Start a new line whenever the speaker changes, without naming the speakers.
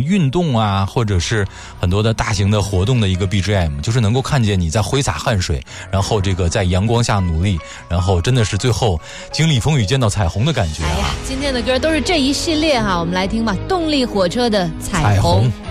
运动啊，或者是很多的大型的活动的一个 BGM， 就是能够看见你在挥洒汗水，然后这个在阳光下努力，然后真的是最后经历风雨见到彩虹的感觉。
哎呀，今天的歌都是这一系列哈，我们来听吧，动力火车的彩虹。